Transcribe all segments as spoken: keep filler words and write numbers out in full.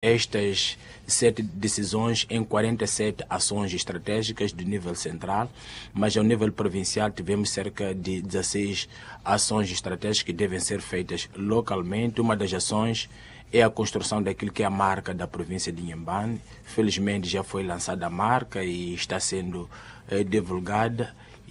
estas sete decisões em quarenta e sete ações estratégicas do nível central, mas ao nível provincial tivemos cerca de dezesseis ações estratégicas que devem ser feitas localmente. Uma das ações é a construção daquilo que é a marca da província de Inhambane. Felizmente já foi lançada a marca e está sendo eh, divulgada,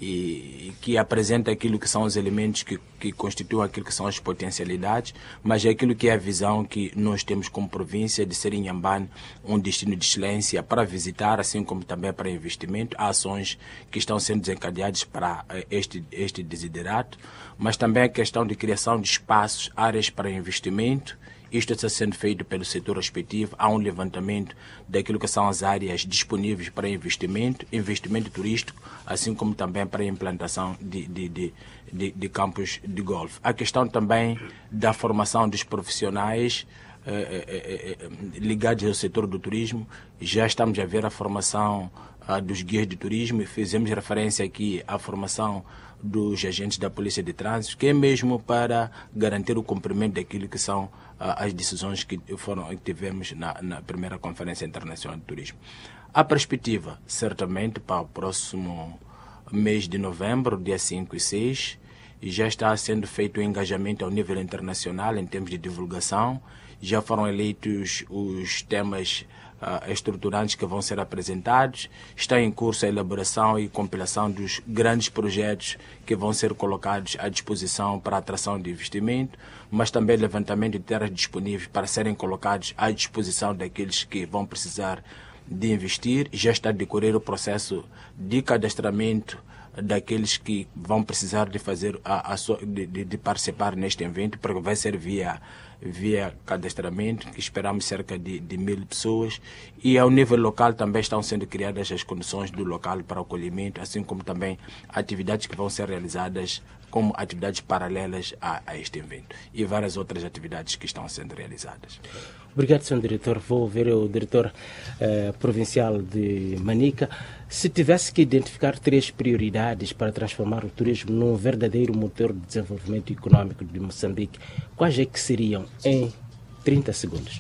e que apresenta aquilo que são os elementos que, que constituem aquilo que são as potencialidades, mas é aquilo que é a visão que nós temos como província de ser Inhambane um destino de excelência para visitar, assim como também para investimento. Há ações que estão sendo desencadeadas para este, este desiderato, mas também a questão de criação de espaços, áreas para investimento. Isto está sendo feito pelo setor respectivo. Há um levantamento daquilo que são as áreas disponíveis para investimento, investimento turístico, assim como também para a implantação de, de, de, de, de campos de golfe. A questão também da formação dos profissionais eh, eh, eh, ligados ao setor do turismo. Já estamos a ver a formação ah, dos guias de turismo e fizemos referência aqui à formação dos agentes da Polícia de Trânsito, que é mesmo para garantir o cumprimento daquilo que são as decisões que foram que tivemos na, na primeira Conferência Internacional de Turismo. A perspectiva, certamente, para o próximo mês de novembro, dia cinco e seis, já está sendo feito o engajamento ao nível internacional em termos de divulgação. Já foram eleitos os temas uh, estruturantes que vão ser apresentados. Está em curso a elaboração e compilação dos grandes projetos que vão ser colocados à disposição para a atração de investimento, mas também levantamento de terras disponíveis para serem colocados à disposição daqueles que vão precisar de investir. Já está a decorrer o processo de cadastramento daqueles que vão precisar de fazer a, a sua, de, de participar neste evento, porque vai ser via via cadastramento, que esperamos cerca de, de mil pessoas, e ao nível local também estão sendo criadas as condições do local para o acolhimento, assim como também atividades que vão ser realizadas como atividades paralelas a, a este evento, e várias outras atividades que estão sendo realizadas. Obrigado, senhor Diretor. Vou ouvir o Diretor eh, Provincial de Manica. Se tivesse que identificar três prioridades para transformar o turismo num verdadeiro motor de desenvolvimento econômico de Moçambique, quais é que seriam em trinta segundos?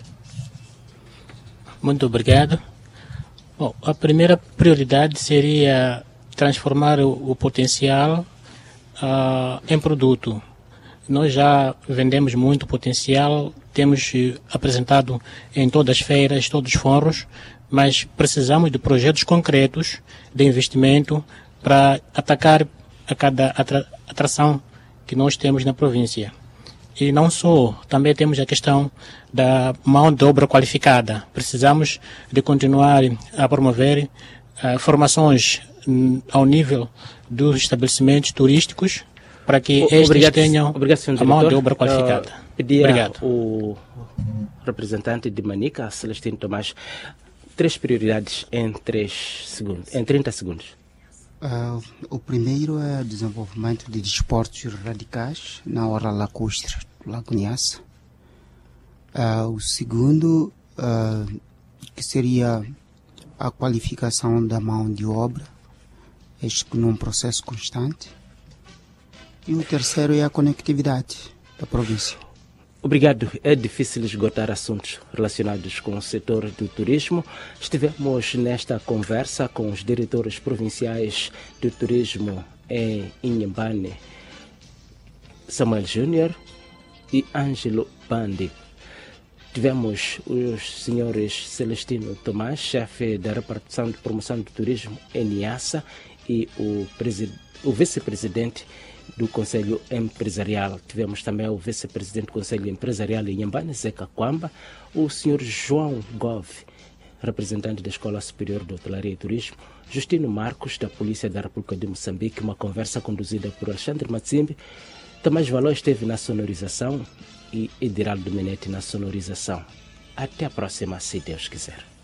Muito obrigado. Bom, a primeira prioridade seria transformar o, o potencial uh, em produto. Nós já vendemos muito potencial, temos apresentado em todas as feiras, todos os fóruns, mas precisamos de projetos concretos de investimento para atacar a cada atra- atração que nós temos na província. E não só, também temos a questão da mão de obra qualificada. Precisamos de continuar a promover uh, formações um, ao nível dos estabelecimentos turísticos, para que o, estes obrigado, tenham obrigado, a mão de obra qualificada. Uh, pedia obrigado. O representante de Manica, Celestino Tomás, três prioridades em, três segundos, em trinta segundos. Uh, o primeiro é o desenvolvimento de desportos radicais na orla lacustre do Lago Niassa. Uh, o segundo, uh, que seria a qualificação da mão de obra, este num processo constante. E o terceiro é a conectividade da província. Obrigado. É difícil esgotar assuntos relacionados com o setor do turismo. Estivemos nesta conversa com os diretores provinciais do turismo em Inhambane, Samuel Júnior e Ângelo Bandi. Tivemos os senhores Celestino Tomás, chefe da repartição de promoção do turismo em Niassa, e o, o vice-presidente do Conselho Empresarial. Tivemos também o vice-presidente do Conselho Empresarial em Inhambane, Zeca Kwamba, o senhor João Gove, representante da Escola Superior de Hotelaria e Turismo, Justino Marcos, da Polícia da República de Moçambique, uma conversa conduzida por Alexandre Matsimbe. Tomás Valor esteve na sonorização e Ediraldo Menete na sonorização. Até a próxima, se Deus quiser.